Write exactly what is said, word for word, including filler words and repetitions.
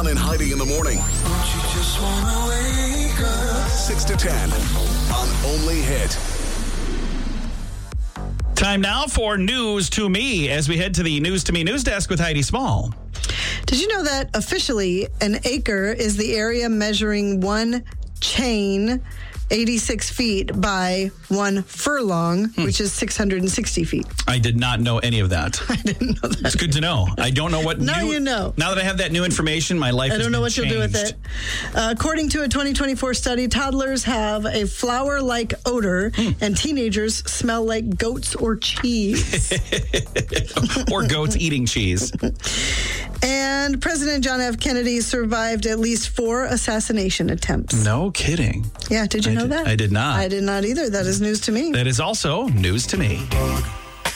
John and Heidi in the morning. Don't you just wanna wake up? six to ten on Only Hit. Time now for News to Me as we head to the News to Me news desk with Heidi Small. Did you know that officially an acre is the area measuring one chain, eighty-six feet by one furlong, hmm. which is six hundred sixty feet? I did not know any of that. I didn't know that. It's good to know. I don't know what now new... you know. Now that I have that new information, my life I has don't know been what changed. you'll do with it. Uh, according to a twenty twenty-four study, toddlers have a flour-like odor hmm. and teenagers smell like goats or cheese. Or goats eating cheese. And President John F. Kennedy survived at least four assassination attempts. No kidding. Yeah, did you I know did, that? I did not. I did not either. That is news to me. That is also news to me.